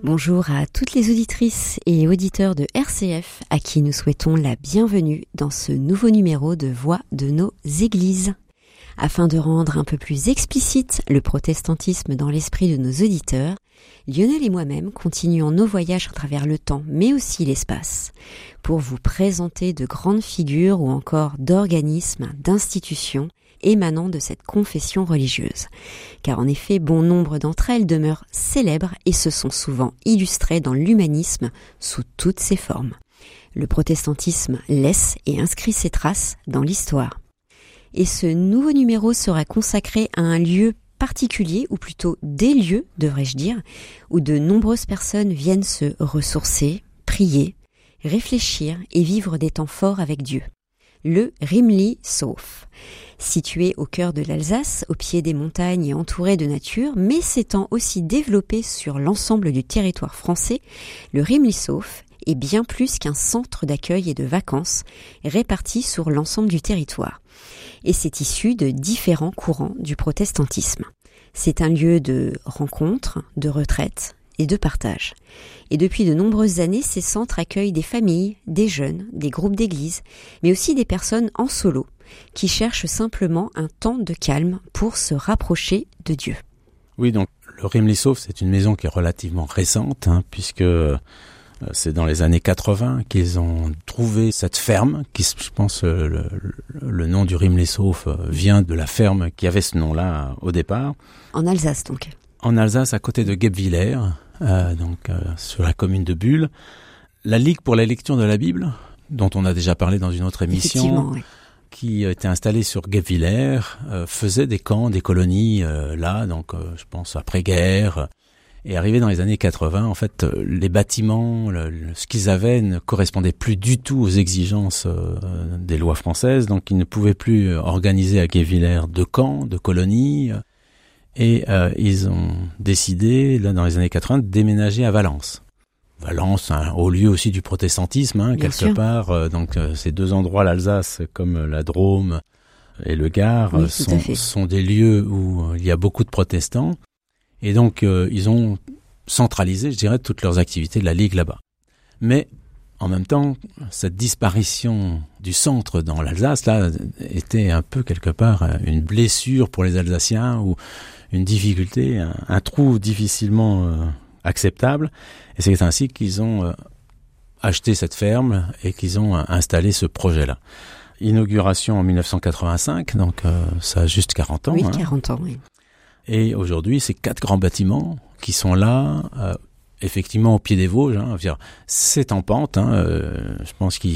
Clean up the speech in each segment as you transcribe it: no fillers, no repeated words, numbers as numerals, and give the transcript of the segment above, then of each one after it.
Bonjour à toutes les auditrices et auditeurs de RCF à qui nous souhaitons la bienvenue dans ce nouveau numéro de Voix de nos églises. Afin de rendre un peu plus explicite le protestantisme dans l'esprit de nos auditeurs, Lionel et moi-même continuons nos voyages à travers le temps, mais aussi l'espace, pour vous présenter de grandes figures ou encore d'organismes, d'institutions émanant de cette confession religieuse. Car en effet, bon nombre d'entre elles demeurent célèbres et se sont souvent illustrées dans l'humanisme sous toutes ses formes. Le protestantisme laisse et inscrit ses traces dans l'histoire. Et ce nouveau numéro sera consacré à un lieu particulier, ou plutôt des lieux, devrais-je dire, où de nombreuses personnes viennent se ressourcer, prier, réfléchir et vivre des temps forts avec Dieu. Le Rimlishof, situé au cœur de l'Alsace, au pied des montagnes et entouré de nature, mais s'étant aussi développé sur l'ensemble du territoire français, le Rimlishof est bien plus qu'un centre d'accueil et de vacances réparti sur l'ensemble du territoire. Et c'est issu de différents courants du protestantisme. C'est un lieu de rencontre, de retraite et de partage. Et depuis de nombreuses années, ces centres accueillent des familles, des jeunes, des groupes d'église, mais aussi des personnes en solo, qui cherchent simplement un temps de calme pour se rapprocher de Dieu. Oui, donc le Rimlishof, c'est une maison qui est relativement récente, puisque c'est dans les années 80 qu'ils ont trouvé cette ferme, qui, je pense, le nom du Rimlishof vient de la ferme qui avait ce nom-là au départ. En Alsace, donc. En Alsace, à côté de Guebwiller, sur la commune de Bulle. La Ligue pour la lecture de la Bible, dont on a déjà parlé dans une autre émission, oui, qui était installée sur Guebwiller, faisait des camps, des colonies là, donc je pense après-guerre. Et arrivé dans les années 80, en fait, les bâtiments, ce qu'ils avaient ne correspondait plus du tout aux exigences des lois françaises, donc ils ne pouvaient plus organiser à Guebwiller de camps, de colonies. Et ils ont décidé, là dans les années 80, de déménager à Valence. Valence, un haut lieu aussi du protestantisme, quelque sûr. Part. Donc ces deux endroits, l'Alsace comme la Drôme et le Gard, oui, sont des lieux où il y a beaucoup de protestants. Et donc ils ont centralisé, je dirais, toutes leurs activités de la Ligue là-bas. Mais en même temps, cette disparition du centre dans l'Alsace, là, était un peu quelque part une blessure pour les Alsaciens ou une difficulté, un trou difficilement acceptable. Et c'est ainsi qu'ils ont acheté cette ferme et qu'ils ont installé ce projet-là. Inauguration en 1985, donc ça a juste 40 ans. Oui, 40 ans, oui. Et aujourd'hui, c'est 4 grands bâtiments qui sont là, effectivement au pied des Vosges. C'est en pente. Je pense que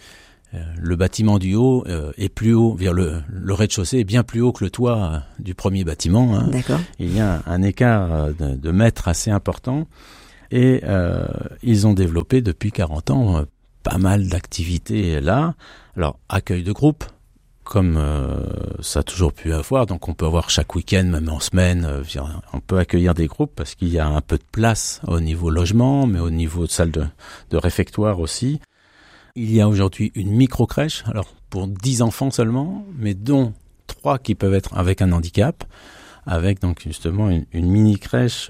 le bâtiment du haut est plus haut. Le rez-de-chaussée est bien plus haut que le toit du premier bâtiment. D'accord. Il y a un écart de mètres assez important. Et ils ont développé depuis 40 ans pas mal d'activités là. Alors, accueil de groupe, comme ça a toujours pu avoir, donc on peut avoir chaque week-end, même en semaine, on peut accueillir des groupes parce qu'il y a un peu de place au niveau logement, mais au niveau de salle de réfectoire aussi. Il y a aujourd'hui une micro-crèche, alors pour 10 enfants seulement, mais dont 3 qui peuvent être avec un handicap, avec donc justement une mini-crèche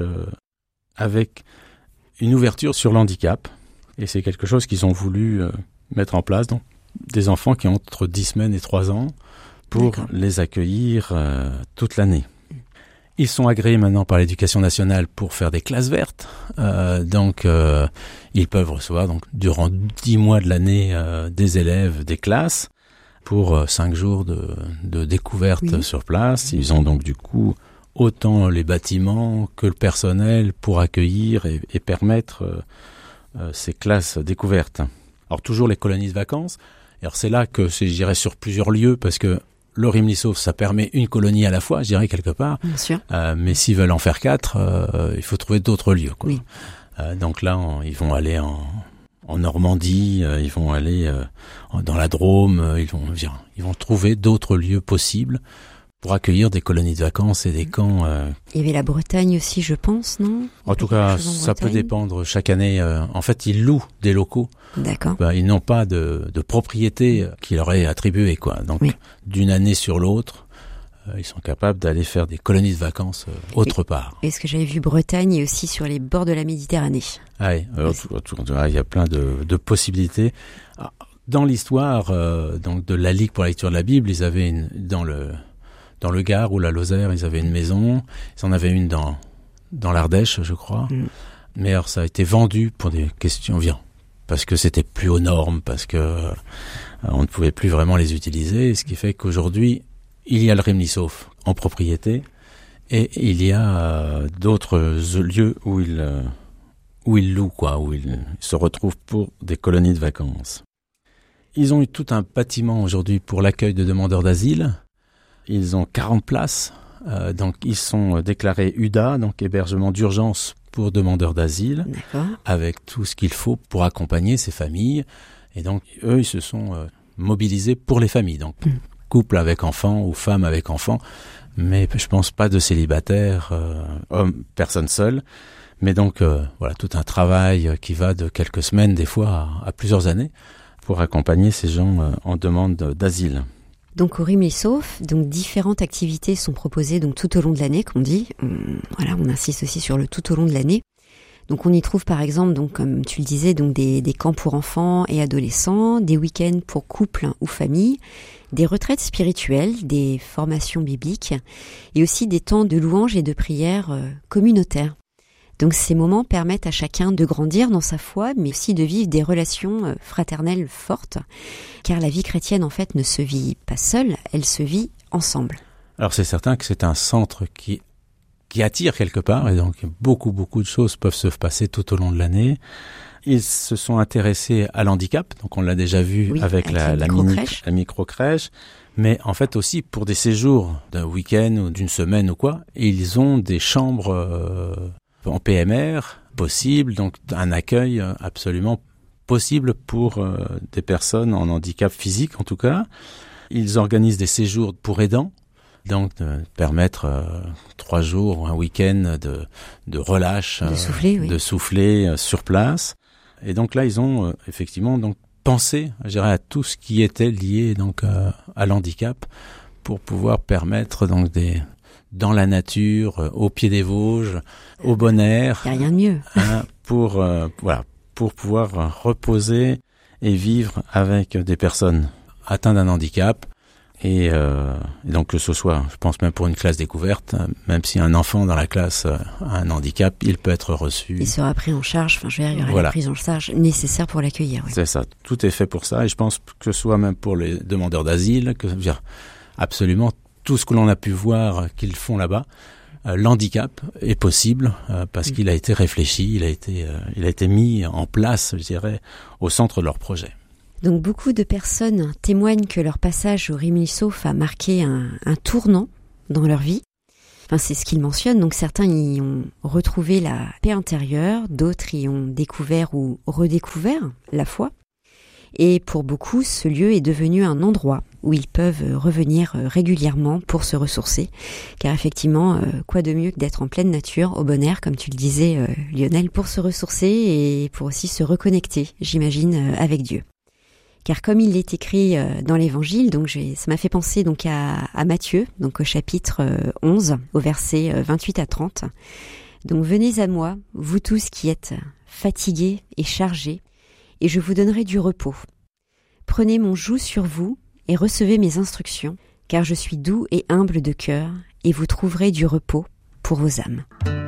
avec une ouverture sur l'handicap. Et c'est quelque chose qu'ils ont voulu mettre en place, donc des enfants qui ont entre 10 semaines et 3 ans pour D'accord. les accueillir toute l'année. Ils sont agréés maintenant par l'Éducation nationale pour faire des classes vertes. Donc, ils peuvent recevoir donc durant 10 mois de l'année des élèves des classes pour 5 jours de découverte oui. sur place. Ils ont donc du coup autant les bâtiments que le personnel pour accueillir et permettre ces classes découvertes. Alors toujours les colonies de vacances. Alors c'est là que je dirais sur plusieurs lieux parce que le Rimlishof, ça permet une colonie à la fois, je dirais quelque part. Bien sûr. Mais s'ils veulent en faire 4, il faut trouver d'autres lieux, quoi. Oui. Donc là, ils vont aller en Normandie, ils vont aller dans la Drôme, ils vont trouver d'autres lieux possibles pour accueillir des colonies de vacances et des camps. Il y avait la Bretagne aussi, je pense, non ? En tout cas, ça peut dépendre chaque année. En fait, ils louent des locaux. D'accord. Ils n'ont pas de propriété qui leur est attribuée, quoi. Donc, oui. d'une année sur l'autre, ils sont capables d'aller faire des colonies de vacances autre part. Et ce que j'avais vu Bretagne et aussi sur les bords de la Méditerranée. Ah oui, il y a plein de possibilités. Dans l'histoire donc de la Ligue pour la lecture de la Bible, ils avaient dans le Gard ou la Lozère, ils avaient une maison. Ils en avaient une dans l'Ardèche, je crois. Mais alors ça a été vendu pour des questions parce que c'était plus aux normes, parce que on ne pouvait plus vraiment les utiliser, ce qui fait qu'aujourd'hui il y a le Rimini Sauf en propriété et il y a d'autres lieux où ils louent, où ils se retrouvent pour des colonies de vacances. Ils ont eu tout un bâtiment aujourd'hui pour l'accueil de demandeurs d'asile. Ils ont 40 places, donc ils sont déclarés UDA, donc hébergement d'urgence pour demandeurs d'asile, avec tout ce qu'il faut pour accompagner ces familles. Et donc, eux, ils se sont mobilisés pour les familles. Donc, couple avec enfants ou femme avec enfants. Mais je pense pas de célibataires, hommes, personnes seules. Mais donc, voilà, tout un travail qui va de quelques semaines, des fois, à plusieurs années, pour accompagner ces gens en demande d'asile. Donc au Rimini Sauf, donc différentes activités sont proposées donc tout au long de l'année, comme on dit. On insiste aussi sur le tout au long de l'année. Donc on y trouve par exemple, donc comme tu le disais, donc des camps pour enfants et adolescents, des week-ends pour couples ou familles, des retraites spirituelles, des formations bibliques et aussi des temps de louange et de prière communautaires. Donc ces moments permettent à chacun de grandir dans sa foi, mais aussi de vivre des relations fraternelles fortes, car la vie chrétienne en fait ne se vit pas seule, elle se vit ensemble. Alors c'est certain que c'est un centre qui attire quelque part, et donc beaucoup de choses peuvent se passer tout au long de l'année. Ils se sont intéressés à l'handicap, donc on l'a déjà vu avec la micro-crèche, mais en fait aussi pour des séjours d'un week-end ou d'une semaine ou quoi, ils ont des chambres en PMR possible, donc un accueil absolument possible pour des personnes en handicap physique en tout cas. Ils organisent des séjours pour aidants, donc de permettre 3 jours ou un week-end de relâche, de souffler sur place. Et donc là, ils ont effectivement donc pensé, je dirais, à tout ce qui était lié donc à l'handicap pour pouvoir permettre donc dans la nature, au pied des Vosges, au bon air. Il n'y a rien de mieux. Pour pouvoir reposer et vivre avec des personnes atteintes d'un handicap. Et donc que ce soit, je pense même pour une classe découverte, même si un enfant dans la classe a un handicap, il peut être reçu. Il sera pris en charge, il y aura la prise en charge nécessaire pour l'accueillir. Oui. C'est ça, tout est fait pour ça. Et je pense que ce soit même pour les demandeurs d'asile, absolument tout ce que l'on a pu voir qu'ils font là-bas, l'handicap est possible parce qu'il a été réfléchi, il a été mis en place, je dirais, au centre de leur projet. Donc beaucoup de personnes témoignent que leur passage au Rimini Sauf a marqué un tournant dans leur vie. Enfin, c'est ce qu'ils mentionnent. Donc certains y ont retrouvé la paix intérieure, d'autres y ont découvert ou redécouvert la foi. Et pour beaucoup, ce lieu est devenu un endroit où ils peuvent revenir régulièrement pour se ressourcer. Car effectivement, quoi de mieux que d'être en pleine nature, au bon air, comme tu le disais Lionel, pour se ressourcer et pour aussi se reconnecter, j'imagine, avec Dieu. Car comme il est écrit dans l'Évangile, donc ça m'a fait penser donc à Matthieu, donc au chapitre 11, au verset 28 à 30. Donc venez à moi, vous tous qui êtes fatigués et chargés, et je vous donnerai du repos. Prenez mon joug sur vous et recevez mes instructions, car je suis doux et humble de cœur, et vous trouverez du repos pour vos âmes.